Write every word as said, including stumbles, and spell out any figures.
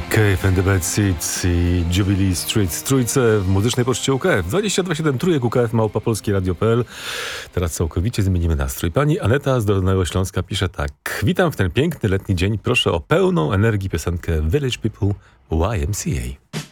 Cave and the Bad Seeds i Jubilee Street trójce w muzycznej poczcie U K F. dwadzieścia dwa siedem trójek U K F małpa polskie radio kropka p l. Teraz całkowicie zmienimy nastrój. Pani Aneta z Dolnego Śląska pisze tak. Witam w ten piękny letni dzień. Proszę o pełną energii piosenkę Village People Y M C A.